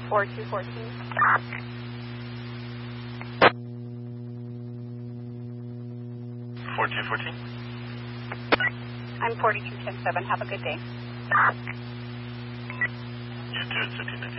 4214. 4214. I'm 42107. Have a good day. You too, it's 15.